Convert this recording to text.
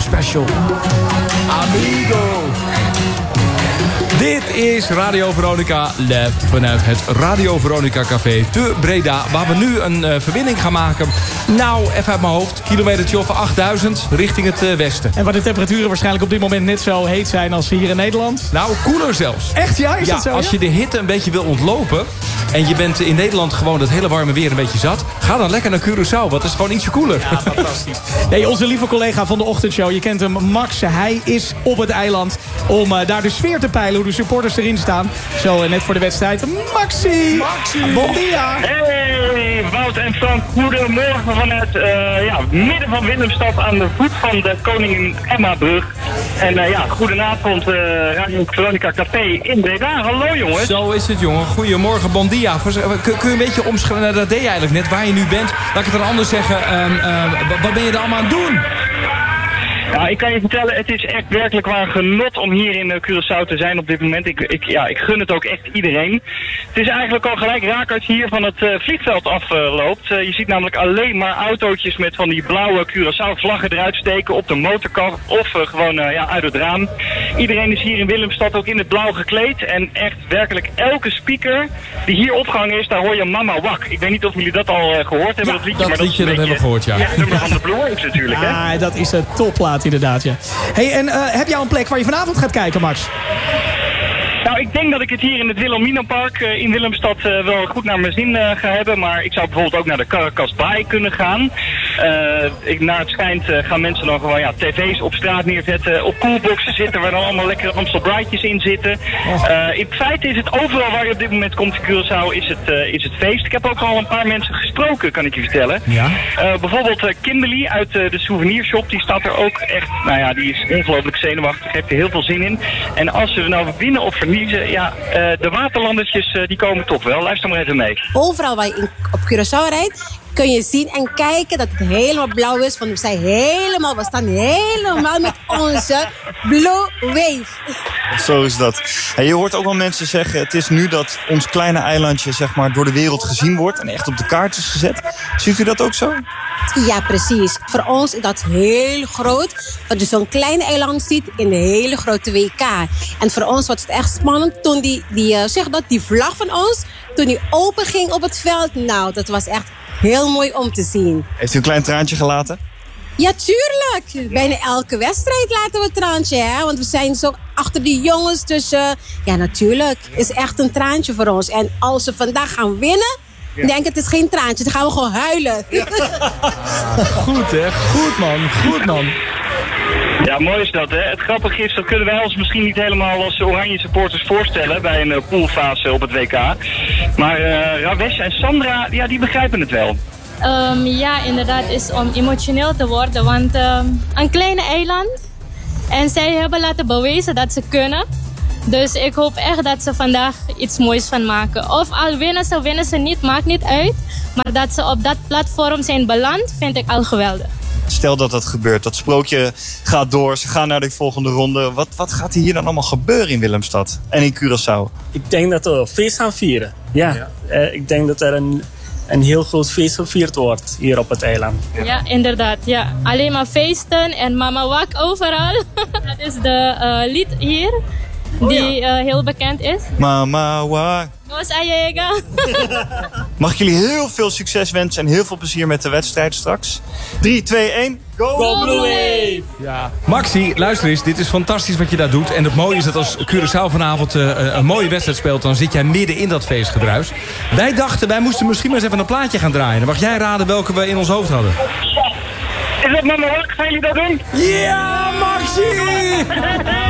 special. Amigo. Dit is Radio Veronica live vanuit het Radio Veronica Café te Breda. Waar we nu een verbinding gaan maken. Nou, even uit mijn hoofd. Kilometertje of 8000 richting het westen. En waar de temperaturen waarschijnlijk op dit moment net zo heet zijn als hier in Nederland. Nou, koeler zelfs. Echt, ja? Is dat zo? Als je de hitte een beetje wil ontlopen... en je bent in Nederland gewoon het hele warme weer een beetje zat... ga dan lekker naar Curaçao, want het is gewoon ietsje koeler. Ja, fantastisch. Nee, onze lieve collega van de ochtendshow, je kent hem, Max. Hij is op het eiland om daar de sfeer te peilen, hoe de supporters erin staan. Zo net voor de wedstrijd. Maxi! Bon dia! Hey, Wout en Frank, goedemorgen vanuit midden van Willemstad aan de voet van de Koningin Emma-brug. En goedenavond, Radio Veronica Café in Breda. Hallo jongens. Zo is het, jongen. Goedemorgen, bon dia. Kun je een beetje omschrijven, dat deed je eigenlijk net, waar je nu bent? Laat ik het dan anders zeggen. Wat ben je er allemaal aan het doen? Nou, ik kan je vertellen, het is echt werkelijk waar genot om hier in Curaçao te zijn op dit moment. Ik gun het ook echt iedereen. Het is eigenlijk al gelijk raak als je hier van het vliegveld afloopt. Je ziet namelijk alleen maar autootjes met van die blauwe Curaçao-vlaggen eruit steken op de motorkap of gewoon uit het raam. Iedereen is hier in Willemstad ook in het blauw gekleed. En echt werkelijk elke speaker die hier opgehangen is, daar hoor je Mama Wak. Ik weet niet of jullie dat al gehoord hebben, dat liedje. Dat liedje, dat hebben we gehoord, ja. Ja, het nummer van de Blue Waves natuurlijk, hè? Ah, dat is een topplaat inderdaad, ja. Hey, en heb jij een plek waar je vanavond gaat kijken, Max? Nou, ik denk dat ik het hier in het Wilhelminapark in Willemstad wel goed naar mijn zin ga hebben. Maar ik zou bijvoorbeeld ook naar de Caracas Baai kunnen gaan. Naar het schijnt gaan mensen dan gewoon tv's op straat neerzetten, op coolboxen zitten waar dan allemaal lekkere Amstel Brightjes in zitten. In feite is het overal waar je op dit moment komt in Curaçao is het feest. Ik heb ook al een paar mensen gesproken, kan ik je vertellen. Ja? Bijvoorbeeld Kimberly uit de souvenirshop, die staat er ook echt, die is ongelooflijk zenuwachtig, heeft er heel veel zin in. En als ze nou winnen of verliezen, de waterlandertjes die komen toch wel. Luister maar even mee. Overal waar je op Curaçao rijdt, kun je zien en kijken dat het helemaal blauw is. Want we staan helemaal met onze Blue Wave. Zo is dat. En je hoort ook wel mensen zeggen, het is nu dat ons kleine eilandje zeg maar door de wereld gezien wordt en echt op de kaart is gezet. Ziet u dat ook zo? Ja, precies. Voor ons is dat heel groot. Dat je zo'n klein eiland ziet in de hele grote WK. En voor ons was het echt spannend toen die vlag van ons, toen die open ging op het veld. Nou, dat was echt heel mooi om te zien. Heeft u een klein traantje gelaten? Ja, tuurlijk. Bijna elke wedstrijd laten we een traantje, hè. Want we zijn zo achter die jongens. Dus ja, natuurlijk. Is echt een traantje voor ons. En als we vandaag gaan winnen, denk het is geen traantje. Dan gaan we gewoon huilen. Goed, hè. Goed, man. Ja, mooi is dat, hè. Het grappige is, dat kunnen wij ons misschien niet helemaal als Oranje supporters voorstellen bij een poolfase op het WK. Maar Ravesh en Sandra, die begrijpen het wel. Ja, inderdaad, is om emotioneel te worden. Want een kleine eiland. En zij hebben laten bewijzen dat ze kunnen. Dus ik hoop echt dat ze vandaag iets moois van maken. Of al winnen ze niet, maakt niet uit. Maar dat ze op dat platform zijn beland, vind ik al geweldig. Stel dat dat gebeurt, dat sprookje gaat door, ze gaan naar de volgende ronde. Wat gaat hier dan allemaal gebeuren in Willemstad en in Curaçao? Ik denk dat we feest gaan vieren. Ja. Ik denk dat er een heel groot feest gevierd wordt hier op het eiland. Ja, inderdaad. Ja. Alleen maar feesten en Mama Wak overal. Dat is de lied hier, die heel bekend is. Mama Wak. Nos Allega. Mag ik jullie heel veel succes wensen en heel veel plezier met de wedstrijd straks. 3, 2, 1, go Blue Wave! Ja. Maxi, luister eens, dit is fantastisch wat je daar doet. En het mooie is dat als Curaçao vanavond een mooie wedstrijd speelt, dan zit jij midden in dat feestgedruis. Wij dachten, wij moesten misschien maar eens even een plaatje gaan draaien. Dan mag jij raden welke we in ons hoofd hadden. Is dat Mama Wak? Gaan jullie dat doen? Ja, Maxi!